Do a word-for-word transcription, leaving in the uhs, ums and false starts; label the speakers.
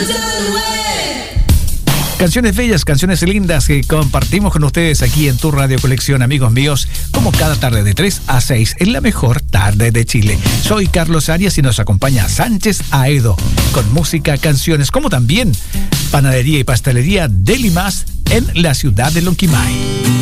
Speaker 1: Canciones bellas, canciones lindas que compartimos con ustedes aquí en tu Radio Colección, amigos míos, como cada tarde de tres a seis en la mejor tarde de Chile. Soy Carlos Arias y nos acompaña Sánchez Aedo con música, canciones, como también panadería y pastelería Deli Más en la ciudad de Lonquimay.